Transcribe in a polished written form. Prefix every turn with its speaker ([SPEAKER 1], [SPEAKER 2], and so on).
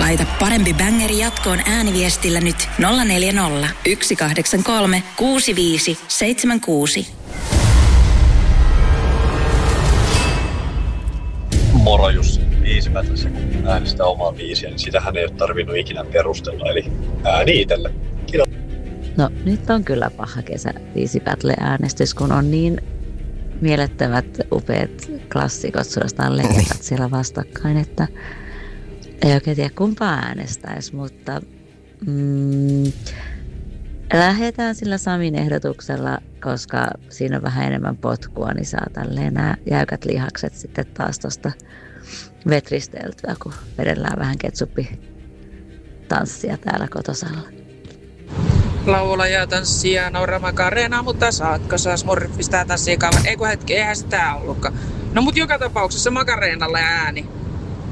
[SPEAKER 1] Laita parempi bängeri jatkoon ääniviestillä nyt 040 183 65 76.
[SPEAKER 2] Moro Jussi. Biisipätlässä, kun äänestää omaa biisiä, niin sitähän ei ole tarvinnut ikinä perustella. Eli ääni itselle. Kiitos.
[SPEAKER 3] No nyt on kyllä paha kesä biisipätle-äänestys, kun on niin mielettömät, upeat klassikot, suorastaan legendat siellä vastakkain, että ei oikein tiedä kumpaa äänestäisi, mutta lähdetään sillä Samin ehdotuksella, koska siinä on vähän enemmän potkua, niin saa tälleen nämä jäykät lihakset sitten taas tuosta vetristeltyä, kun vedellään vähän ketsuppitanssia täällä kotosalla.
[SPEAKER 4] Laula ja tanssia, naura makarena, mutta saatko sä smurfista tanssia kauan? Ei kun hetki, eihän sitä ollutkaan. No mut joka tapauksessa makareenalla ääni.